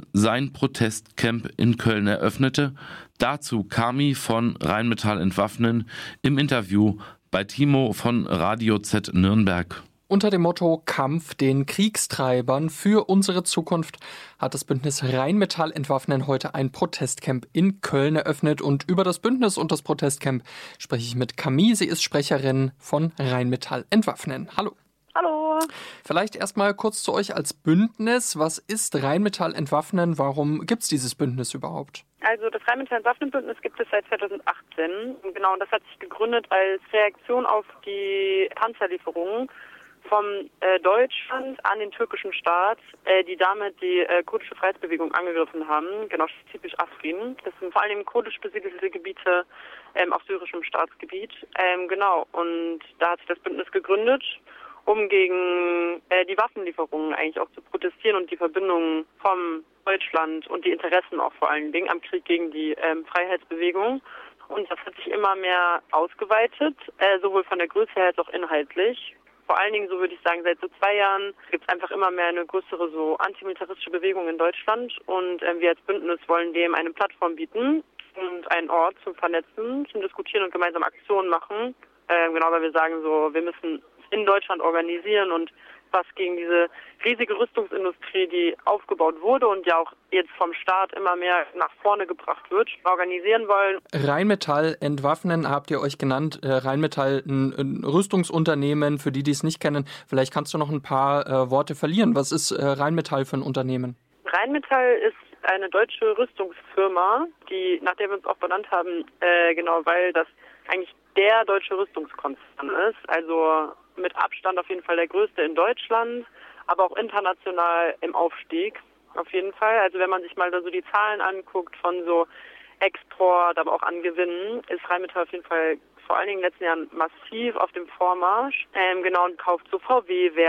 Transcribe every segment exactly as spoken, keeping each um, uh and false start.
sein Protestcamp in Köln eröffnete. Dazu Kami von Rheinmetall Entwaffnen im Interview bei Timo von Radio Z Nürnberg. Unter dem Motto Kampf den Kriegstreibern für unsere Zukunft hat das Bündnis Rheinmetall Entwaffnen heute ein Protestcamp in Köln eröffnet. Und über das Bündnis und das Protestcamp spreche ich mit Camille. Sie ist Sprecherin von Rheinmetall Entwaffnen. Hallo. Hallo. Vielleicht erstmal kurz zu euch als Bündnis. Was ist Rheinmetall Entwaffnen? Warum gibt es dieses Bündnis überhaupt? Also das Rheinmetall Entwaffnen-Bündnis gibt es seit zweitausendachtzehn. Genau, und das hat sich gegründet als Reaktion auf die Panzerlieferungen vom äh, Deutschland an den türkischen Staat, äh, die damit die äh, kurdische Freiheitsbewegung angegriffen haben, genau spezifisch Afrin. Das sind vor allem kurdisch besiedelte Gebiete ähm, auf syrischem Staatsgebiet. Ähm, genau, und da hat sich das Bündnis gegründet, um gegen äh, die Waffenlieferungen eigentlich auch zu protestieren und die Verbindungen vom Deutschland und die Interessen auch vor allen Dingen am Krieg gegen die ähm, Freiheitsbewegung. Und das hat sich immer mehr ausgeweitet, äh, sowohl von der Größe her als auch inhaltlich. Vor allen Dingen, so würde ich sagen, seit so zwei Jahren gibt es einfach immer mehr eine größere so antimilitaristische Bewegung in Deutschland. Und äh, wir als Bündnis wollen dem eine Plattform bieten und einen Ort zum Vernetzen, zum Diskutieren und gemeinsam Aktionen machen. Äh, genau, weil wir sagen so, wir müssen in Deutschland organisieren und was gegen diese riesige Rüstungsindustrie, die aufgebaut wurde und ja auch jetzt vom Staat immer mehr nach vorne gebracht wird, organisieren wollen. Rheinmetall Entwaffnen habt ihr euch genannt. Rheinmetall, ein, ein Rüstungsunternehmen, für die, die es nicht kennen. Vielleicht kannst du noch ein paar äh, Worte verlieren. Was ist äh, Rheinmetall für ein Unternehmen? Rheinmetall ist eine deutsche Rüstungsfirma, die, nach der wir uns auch benannt haben, äh, genau, weil das eigentlich der deutsche Rüstungskonzern ist. Also mit Abstand auf jeden Fall der größte in Deutschland, aber auch international im Aufstieg auf jeden Fall. Also wenn man sich mal da so die Zahlen anguckt von so Export, aber auch an Gewinnen, ist Rheinmetall auf jeden Fall vor allen Dingen in den letzten Jahren massiv auf dem Vormarsch. Ähm, genau, und kauft so V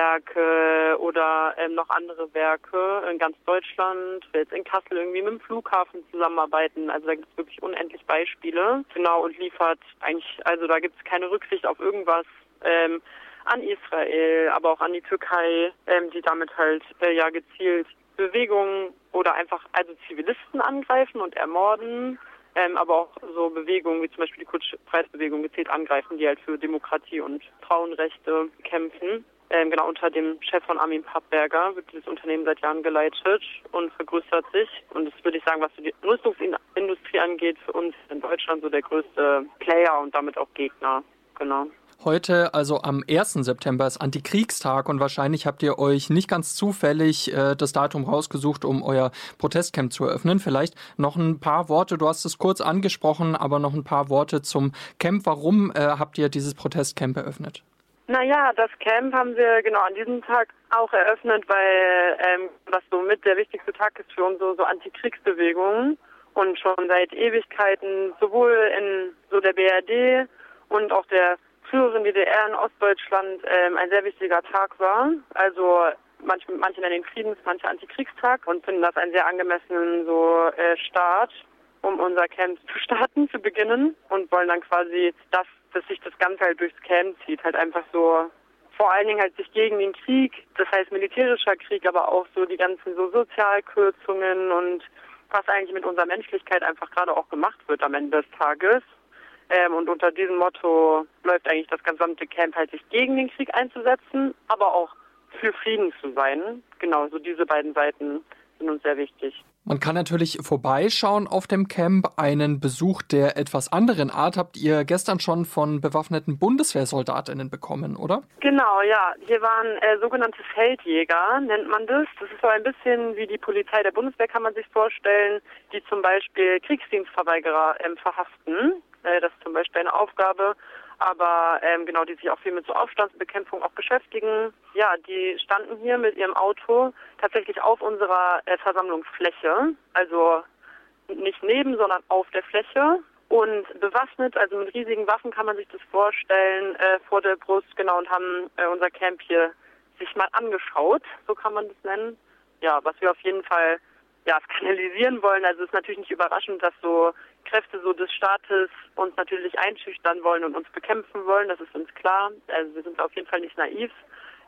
W-Werke oder ähm, noch andere Werke in ganz Deutschland. Will jetzt in Kassel irgendwie mit dem Flughafen zusammenarbeiten. Also da gibt es wirklich unendlich Beispiele. Genau, und liefert eigentlich, also da gibt es keine Rücksicht auf irgendwas. Ähm, an Israel, aber auch an die Türkei, ähm, die damit halt äh, ja gezielt Bewegungen oder einfach also Zivilisten angreifen und ermorden, ähm, aber auch so Bewegungen wie zum Beispiel die kurdische Freiheitsbewegung gezielt angreifen, die halt für Demokratie und Frauenrechte kämpfen. Ähm, genau, unter dem Chef von Armin Pappberger wird dieses Unternehmen seit Jahren geleitet und vergrößert sich. Und das würde ich sagen, was so die Rüstungsindustrie angeht, für uns in Deutschland so der größte Player und damit auch Gegner. Genau. Heute, also am ersten September, ist Antikriegstag und wahrscheinlich habt ihr euch nicht ganz zufällig äh, das Datum rausgesucht, um euer Protestcamp zu eröffnen. Vielleicht noch ein paar Worte, du hast es kurz angesprochen, aber noch ein paar Worte zum Camp. Warum äh, habt ihr dieses Protestcamp eröffnet? Naja, das Camp haben wir genau an diesem Tag auch eröffnet, weil ähm, das so mit der wichtigste Tag ist für unsere so Antikriegsbewegungen und schon seit Ewigkeiten sowohl in so der B R D und auch der früheren D D R in Ostdeutschland ähm, ein sehr wichtiger Tag war. Also manche, manche nennen ihn Friedens-, manche Antikriegstag und finden das einen sehr angemessenen so äh, Start, um unser Camp zu starten, zu beginnen und wollen dann quasi, dass, dass sich das Ganze halt durchs Camp zieht, halt einfach so vor allen Dingen halt sich gegen den Krieg, das heißt militärischer Krieg, aber auch so die ganzen so Sozialkürzungen und was eigentlich mit unserer Menschlichkeit einfach gerade auch gemacht wird am Ende des Tages. Ähm, und unter diesem Motto läuft eigentlich das gesamte Camp halt, sich gegen den Krieg einzusetzen, aber auch für Frieden zu sein. Genau, so diese beiden Seiten sind uns sehr wichtig. Man kann natürlich vorbeischauen auf dem Camp. Einen Besuch der etwas anderen Art habt ihr gestern schon von bewaffneten BundeswehrsoldatInnen bekommen, oder? Genau, ja. Hier waren äh, sogenannte Feldjäger, nennt man das. Das ist so ein bisschen wie die Polizei der Bundeswehr, kann man sich vorstellen, die zum Beispiel Kriegsdienstverweigerer ähm, verhaften. Äh, das ist zum Beispiel eine Aufgabe. Aber ähm, genau, die sich auch viel mit so Aufstandsbekämpfung auch beschäftigen. Ja, die standen hier mit ihrem Auto tatsächlich auf unserer äh, Versammlungsfläche. Also nicht neben, sondern auf der Fläche. Und bewaffnet, also mit riesigen Waffen kann man sich das vorstellen, äh, vor der Brust, genau, und haben äh, unser Camp hier sich mal angeschaut, so kann man das nennen. Ja, was wir auf jeden Fall ja skandalisieren wollen. Also es ist natürlich nicht überraschend, dass so Kräfte so des Staates uns natürlich einschüchtern wollen und uns bekämpfen wollen, das ist uns klar. Also wir sind auf jeden Fall nicht naiv.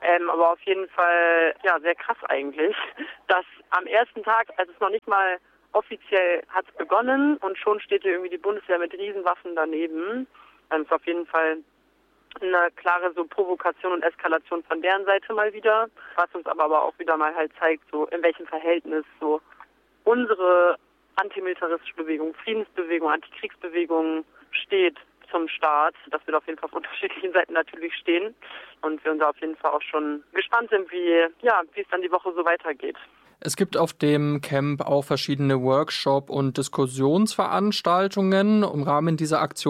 Ähm, aber auf jeden Fall, ja, sehr krass eigentlich, dass am ersten Tag, als es noch nicht mal offiziell hat begonnen und schon steht hier irgendwie die Bundeswehr mit Riesenwaffen daneben. Das ist auf jeden Fall eine klare so Provokation und Eskalation von deren Seite mal wieder, was uns aber, aber auch wieder mal halt zeigt, so in welchem Verhältnis so unsere antimilitaristische Bewegung, Friedensbewegung, Antikriegsbewegung steht zum Staat, dass wir da auf jeden Fall auf unterschiedlichen Seiten natürlich stehen und wir uns da auf jeden Fall auch schon gespannt sind, wie, ja, wie es dann die Woche so weitergeht. Es gibt auf dem Camp auch verschiedene Workshop- und Diskussionsveranstaltungen im Rahmen dieser Aktion.